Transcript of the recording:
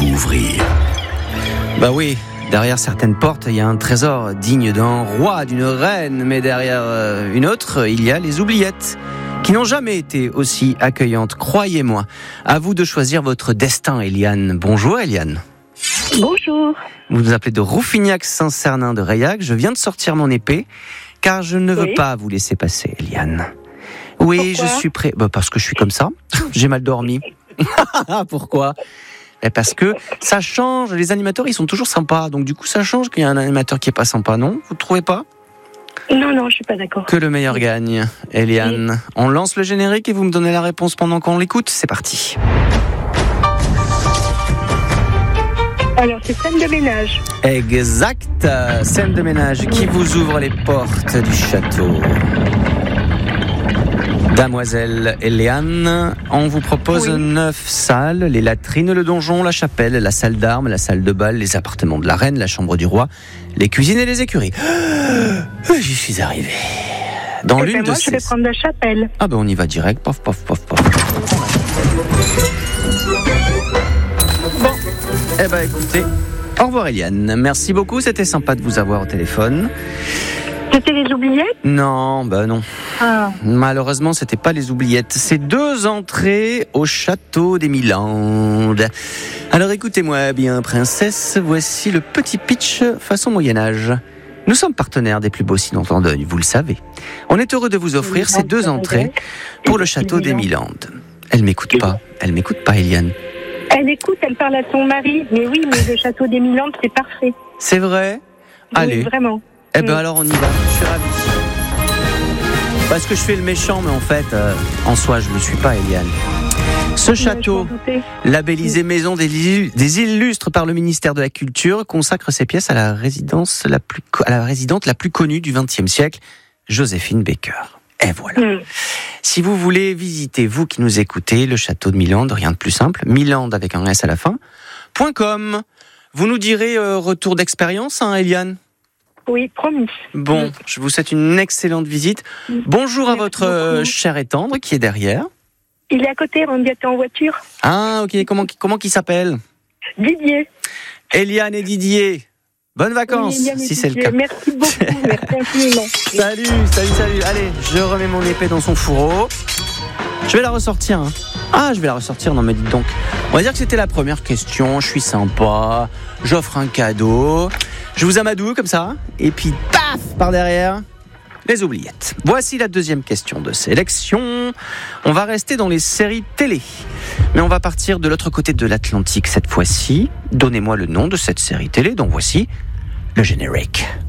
vous ouvrir. Bah oui, derrière certaines portes, il y a un trésor digne d'un roi, d'une reine, mais derrière une autre, il y a les oubliettes, qui n'ont jamais été aussi accueillantes, croyez-moi. À vous de choisir votre destin, Eliane. Bonjour, Eliane. Bonjour. Vous nous appelez de Rouffignac-Saint-Cernin de Reillac. Je viens de sortir mon épée, car je ne veux pas vous laisser passer, Eliane. Oui, pourquoi? Je suis prêt. Parce que je suis comme ça. J'ai mal dormi. Pourquoi? Parce que ça change. Les animateurs, ils sont toujours sympas. Donc du coup, ça change qu'il y a un animateur qui est pas sympa, non? Vous ne trouvez pas? Non, je suis pas d'accord. Que le meilleur gagne, Eliane. On lance le générique et vous me donnez la réponse pendant qu'on l'écoute. C'est parti. Alors, c'est scène de ménage. Exact. Scène de ménage qui vous ouvre les portes du château. Damoiselle Eliane, on vous propose 9 salles, les latrines, le donjon, la chapelle, la salle d'armes, la salle de bal, les appartements de la reine, la chambre du roi, les cuisines et les écuries. J'y suis arrivé. Dans l'une de moi, ces... je vais prendre la chapelle. Ah ben on y va direct, pof, pof, pof, pof. Bon, eh ben écoutez, au revoir Eliane. Merci beaucoup, c'était sympa de vous avoir au téléphone. C'était les oubliettes? Non, non. Ah. Malheureusement, c'était pas les oubliettes. C'est 2 entrées au château des Milandes. Alors écoutez-moi bien, princesse, voici le petit pitch façon Moyen-Âge. Nous sommes partenaires des plus beaux sites en Dordogne, vous le savez. On est heureux de vous offrir ces 2 entrées pour le château des Milandes. Elle m'écoute pas, Eliane. Elle écoute, elle parle à son mari. Mais oui, mais le château des Milandes, c'est parfait. C'est vrai? Allez. Oui, vraiment. Eh ben alors on y va, je suis ravi. Parce que je fais le méchant, mais en fait, en soi, je ne le suis pas, Eliane. Ce château, labellisé Maison des Illustres par le ministère de la Culture, consacre ses pièces à la résidente la plus connue du XXe siècle, Joséphine Baker. Et voilà. Si vous voulez visiter, vous qui nous écoutez, le château de Milande, rien de plus simple, Milande avec un S à la fin, .com. Vous nous direz retour d'expérience, Eliane? Oui, promis. Bon, je vous souhaite une excellente visite. Bonjour à votre cher et tendre qui est derrière. Il est à côté, on est en voiture. Ah, ok. Comment qu'il s'appelle? Didier. Eliane et Didier. Bonnes vacances, si c'est le cas. Merci beaucoup, merci infiniment. Salut. Allez, je remets mon épée dans son fourreau. Je vais la ressortir. Ah, je vais la ressortir, non mais dites donc. On va dire que c'était la première question, je suis sympa, j'offre un cadeau, je vous amadoue comme ça, et puis paf, par derrière, les oubliettes. Voici la deuxième question de sélection. On va rester dans les séries télé, mais on va partir de l'autre côté de l'Atlantique cette fois-ci. Donnez-moi le nom de cette série télé, donc voici le générique.